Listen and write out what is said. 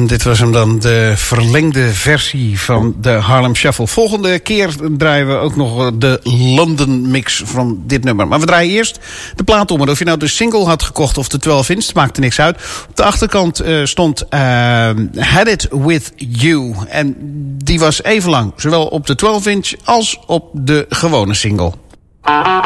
Dit was hem dan, de verlengde versie van de Harlem Shuffle. Volgende keer draaien we ook nog de London mix van dit nummer. Maar we draaien eerst de plaat om. En of je nou de single had gekocht of de 12-inch, maakte niks uit. Op de achterkant stond Had It With You. En die was even lang, zowel op de 12-inch als op de gewone single.